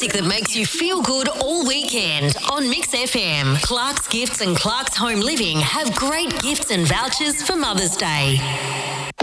music that makes you feel good all weekend on Mix FM. Clark's Gifts and Clark's Home Living have great gifts and vouchers for Mother's Day.